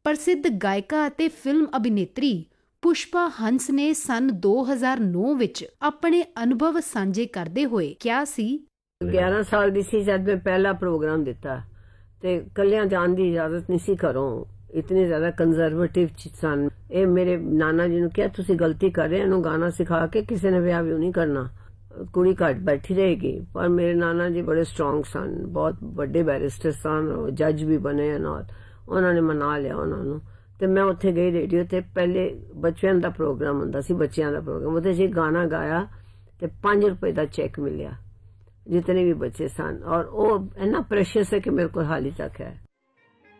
ਪ੍ਰਸਿੱਧ ਗਾਇਕਾ ਅਤੇ ਫਿਲਮ ਅਭਿਨੇਤਰੀ ਪੁਸ਼ਪਾ ਹੰਸ ਨੇ ਸਨ 2009 ਵਿੱਚ ਆਪਣੇ ਅਨੁਭਵ ਸਾਂਝੇ ਕਰਦੇ ਹੋਏ ਕਿਹਾ ਸੀ 11 ਸਾਲ ਦੀ ਸੀ ਜਦ ਮੈਂ ਪਹਿਲਾ ਪ੍ਰੋਗਰਾਮ ਦਿੱਤਾ ਤੇ ਕੱਲਿਆਂ ਜਾਣ ਦੀ ਇਜਾਜ਼ਤ ਨਹੀਂ ਸੀ ਘਰੋਂ इतने ज्यादा कंजरवेटिव सन। ये मेरे नाना जी ने कहा तुसी गलती कर रहे हो गाना सिखा के किसी ने ब्याह भी नहीं करना कुड़ी घट बैठी रहेगी। पर मेरे नाना जी बड़े स्ट्रोंग सन बहुत बड़े बैरिस्टर सन जज भी बने उन्होंने मना लिया उन्होंने ते मैं उत्थे गई रेडियो ते पहले बच्चों का प्रोग्राम हुंदा सी बच्चों का प्रोग्राम उहदे च गाना गाया ते 5 रुपए का चेक मिलिया जितने भी बच्चे सन और वो इन्ना प्रेशियस है कि मेरे को हाल ही तक है।